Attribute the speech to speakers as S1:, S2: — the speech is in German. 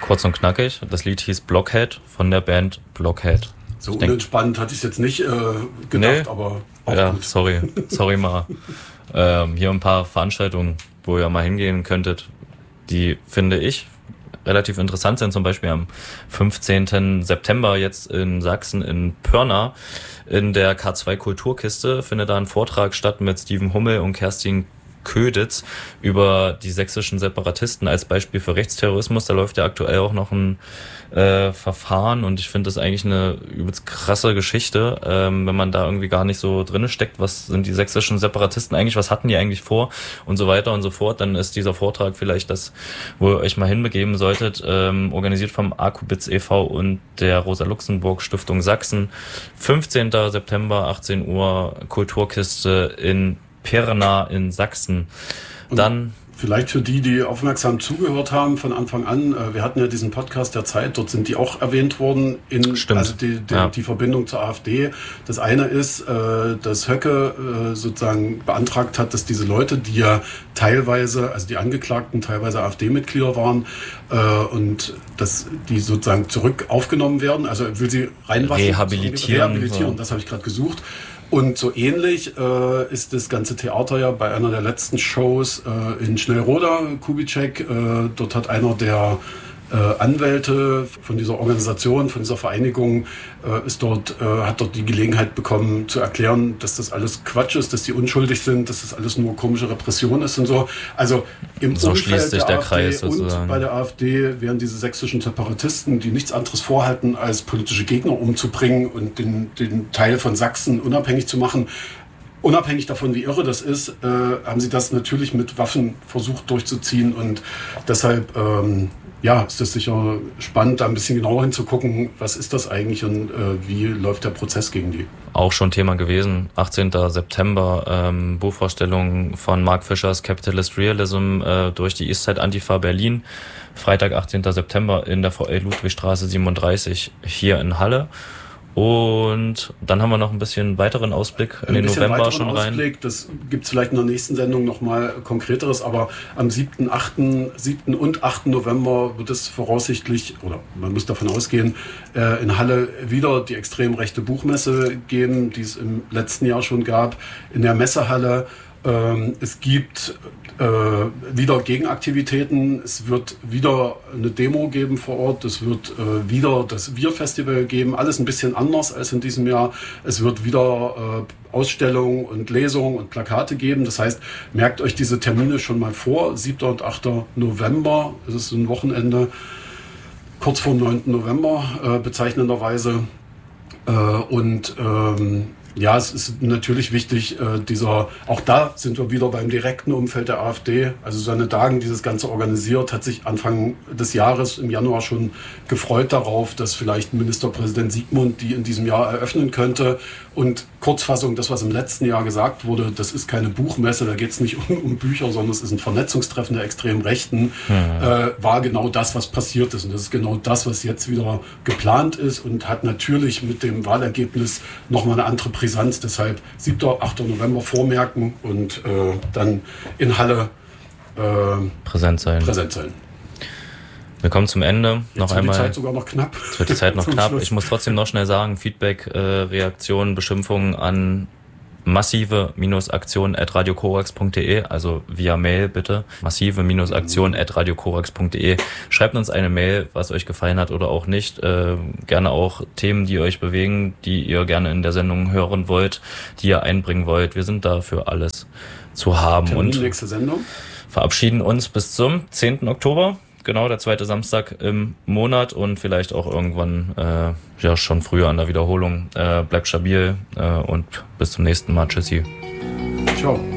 S1: Kurz und knackig. Das Lied hieß Blockhead von der Band Blockhead.
S2: So unentspannt hatte ich es jetzt nicht gedacht,
S1: nee,
S2: aber auch
S1: ja,
S2: gut.
S1: Sorry mal. Hier ein paar Veranstaltungen, wo ihr mal hingehen könntet, die, finde ich, relativ interessant sind. Zum Beispiel am 15. September jetzt in Sachsen in Pirna in der K2 Kulturkiste findet da ein Vortrag statt mit Steven Hummel und Kerstin Köditz über die sächsischen Separatisten als Beispiel für Rechtsterrorismus. Da läuft ja aktuell auch noch ein Verfahren und ich finde das eigentlich eine übelst krasse Geschichte, wenn man da irgendwie gar nicht so drinne steckt, was sind die sächsischen Separatisten eigentlich, was hatten die eigentlich vor und so weiter und so fort. Dann ist dieser Vortrag vielleicht das, wo ihr euch mal hinbegeben solltet, organisiert vom Akubitz e.V. und der Rosa-Luxemburg-Stiftung Sachsen. 15. September, 18 Uhr, Kulturkiste in Pirna in Sachsen. Dann
S2: vielleicht für die aufmerksam zugehört haben von Anfang an, wir hatten ja diesen Podcast der Zeit, dort sind die auch erwähnt worden, also die Verbindung zur AfD. Das eine ist, dass Höcke sozusagen beantragt hat, dass diese Leute, die ja teilweise, also die Angeklagten teilweise AfD-Mitglieder waren, und dass die sozusagen zurück aufgenommen werden, also will sie reinwaschen. Rehabilitieren, das habe ich gerade gesucht. Und so ähnlich ist das ganze Theater ja bei einer der letzten Shows in Schnellroda, Kubitschek. Dort hat einer der Anwälte von dieser Organisation, von dieser Vereinigung, hat dort die Gelegenheit bekommen zu erklären, dass das alles Quatsch ist, dass die unschuldig sind, dass das alles nur komische Repression ist und so. Also im
S1: so
S2: Umfeld
S1: schließt sich der
S2: AfD
S1: Kreis sozusagen.
S2: Und bei der AfD werden diese sächsischen Separatisten, die nichts anderes vorhalten, als politische Gegner umzubringen und den Teil von Sachsen unabhängig zu machen. Unabhängig davon, wie irre das ist, haben sie das natürlich mit Waffen versucht durchzuziehen und deshalb ist es sicher spannend, da ein bisschen genauer hinzugucken, was ist das eigentlich und wie läuft der Prozess gegen die.
S1: Auch schon Thema gewesen, 18. September, Buchvorstellung von Mark Fischers Capitalist Realism durch die Eastside Antifa Berlin. Freitag, 18. September in der VL Ludwigstraße 37 hier in Halle. Und dann haben wir noch ein bisschen weiteren Ausblick in den November schon rein.
S2: Das gibt es vielleicht in der nächsten Sendung nochmal Konkreteres, aber am 7. und 8. November wird es voraussichtlich, oder man muss davon ausgehen, in Halle wieder die extrem rechte Buchmesse geben, die es im letzten Jahr schon gab, in der Messehalle. Es gibt wieder Gegenaktivitäten, es wird wieder eine Demo geben vor Ort, es wird wieder das Wir-Festival geben, alles ein bisschen anders als in diesem Jahr. Es wird wieder Ausstellungen und Lesungen und Plakate geben. Das heißt, merkt euch diese Termine schon mal vor. 7. und 8. November, es ist ein Wochenende, kurz vor dem 9. November bezeichnenderweise. Ja, es ist natürlich wichtig, auch da sind wir wieder beim direkten Umfeld der AfD. Also Susanne Dagen, die das Ganze organisiert, hat sich Anfang des Jahres im Januar schon gefreut darauf, dass vielleicht Ministerpräsident Siegmund die in diesem Jahr eröffnen könnte. Und Kurzfassung, das, was im letzten Jahr gesagt wurde, das ist keine Buchmesse, da geht es nicht um Bücher, sondern es ist ein Vernetzungstreffen der extrem Rechten, war genau das, was passiert ist. Und das ist genau das, was jetzt wieder geplant ist und hat natürlich mit dem Wahlergebnis nochmal eine andere Brisanz. Deshalb 7. 8. November vormerken und dann in Halle
S1: präsent sein. Wir kommen zum Ende.
S2: Jetzt wird die Zeit sogar noch knapp.
S1: Jetzt wird die Zeit noch knapp. Ich muss trotzdem noch schnell sagen, Feedback, Reaktionen, Beschimpfungen an massive-aktion@radiokorax.de, also via Mail bitte. massive-aktion@radiokorax.de. Schreibt uns eine Mail, was euch gefallen hat oder auch nicht. Gerne auch Themen, die euch bewegen, die ihr gerne in der Sendung hören wollt, die ihr einbringen wollt. Wir sind da für alles zu haben. Und
S2: nächste Sendung.
S1: Verabschieden uns bis zum 10. Oktober. Genau, der zweite Samstag im Monat und vielleicht auch irgendwann schon früher an der Wiederholung. Bleibt stabil und bis zum nächsten Mal. Tschüssi.
S2: Ciao.